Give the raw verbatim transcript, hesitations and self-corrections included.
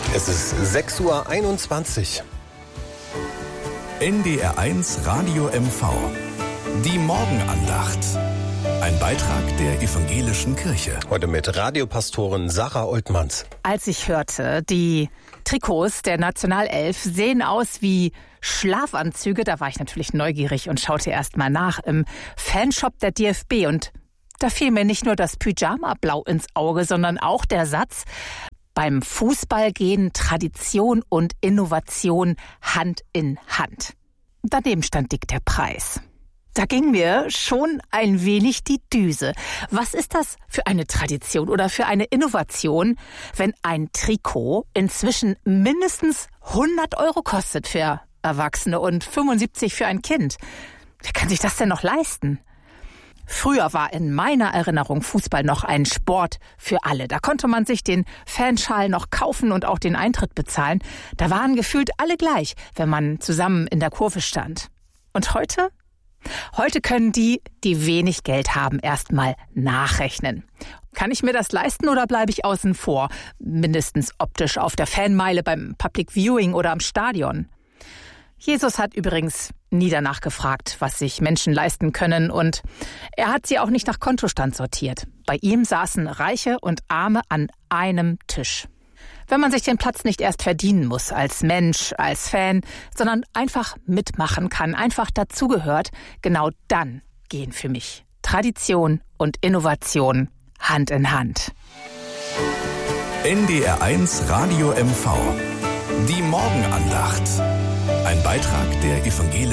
Es ist sechs Uhr einundzwanzig. N D R eins Radio M V. Die Morgenandacht. Ein Beitrag der Evangelischen Kirche. Heute mit Radiopastorin Sarah Oltmanns. Als ich hörte, die Trikots der Nationalelf sehen aus wie Schlafanzüge, da war ich natürlich neugierig und schaute erst mal nach im Fanshop der D F B. Und da fiel mir nicht nur das Pyjama-Blau ins Auge, sondern auch der Satz: Beim Fußball gehen Tradition und Innovation Hand in Hand. Daneben stand dick der Preis. Da ging mir schon ein wenig die Düse. Was ist das für eine Tradition oder für eine Innovation, wenn ein Trikot inzwischen mindestens hundert Euro kostet für Erwachsene und fünfundsiebzig für ein Kind? Wer kann sich das denn noch leisten? Früher war in meiner Erinnerung Fußball noch ein Sport für alle. Da konnte man sich den Fanschal noch kaufen und auch den Eintritt bezahlen. Da waren gefühlt alle gleich, wenn man zusammen in der Kurve stand. Und heute? Heute können die, die wenig Geld haben, erst mal nachrechnen. Kann ich mir das leisten oder bleibe ich außen vor? Mindestens optisch auf der Fanmeile, beim Public Viewing oder am Stadion. Jesus hat übrigens nie danach gefragt, was sich Menschen leisten können, und er hat sie auch nicht nach Kontostand sortiert. Bei ihm saßen Reiche und Arme an einem Tisch. Wenn man sich den Platz nicht erst verdienen muss, als Mensch, als Fan, sondern einfach mitmachen kann, einfach dazugehört, genau dann gehen für mich Tradition und Innovation Hand in Hand. N D R eins Radio M V. Die Morgenandacht. Ein Beitrag der Evangelischen